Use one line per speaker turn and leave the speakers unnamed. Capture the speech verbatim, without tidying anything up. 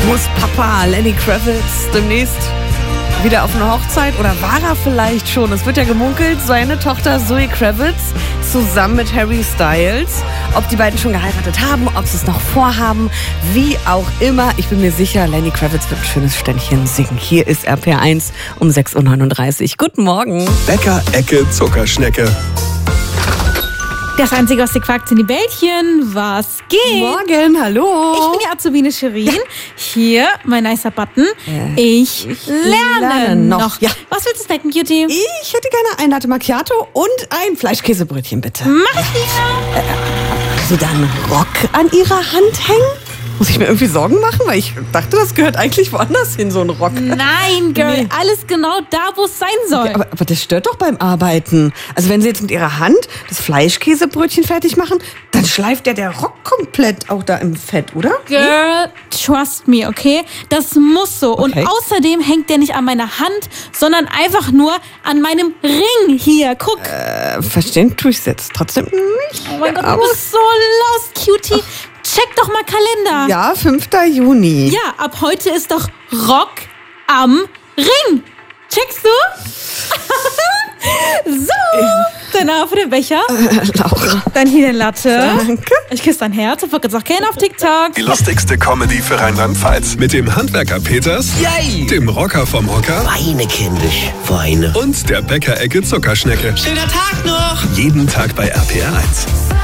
Muss Papa Lenny Kravitz demnächst wieder auf eine Hochzeit oder war er vielleicht schon? Es wird ja gemunkelt, seine Tochter Zoe Kravitz zusammen mit Harry Styles. Ob die beiden schon geheiratet haben, ob sie es noch vorhaben, wie auch immer. Ich bin mir sicher, Lenny Kravitz wird ein schönes Ständchen singen. Hier ist R P R eins um sechs Uhr neununddreißig. Guten Morgen.
Bäcker Ecke Zuckerschnecke.
Das Einzige, was dir quakt, sind die Bällchen. Was geht?
Morgen, hallo.
Ich bin die Azubine Shirin. Ja. Hier, mein nicer Button.
Äh,
ich,
ich
lerne,
lerne noch.
noch.
Ja.
Was willst du snacken, Cutie?
Ich hätte gerne ein Latte Macchiato und ein Fleischkäsebrötchen, bitte.
Mach ich dir.
Hast du da einen Rock an ihrer Hand hängen? Muss ich mir irgendwie Sorgen machen? Weil ich dachte, das gehört eigentlich woanders hin, so ein Rock.
Nein, Girl,
Nee.
alles genau da, wo es sein soll.
Okay, aber, aber das stört doch beim Arbeiten. Also wenn Sie jetzt mit Ihrer Hand das Fleischkäsebrötchen fertig machen, dann schleift ja der Rock komplett auch da im Fett, oder?
Girl, trust me, okay? Das muss so.
Okay.
Und außerdem hängt der nicht an meiner Hand, sondern einfach nur an meinem Ring hier. Guck.
Äh, verstehen tue ich es jetzt trotzdem nicht.
Oh mein Gott,
aber-
du bist so lost, Cutie. Check doch mal Kalender.
Ja, fünfter Juni.
Ja, ab heute ist doch Rock am Ring. Checkst du? So, danach für den Becher.
Äh, Laura.
Dann hier eine Latte.
Danke.
Ich küsse dein Herz und folge jetzt auch gerne auf TikTok.
Die lustigste Comedy für Rheinland-Pfalz. Mit dem Handwerker Peters,
Yay!
dem Rocker vom Hocker
Weine, kindisch, Weine.
und der Bäcker Ecke Zuckerschnecke.
Schöner Tag noch!
Jeden Tag bei R P R eins.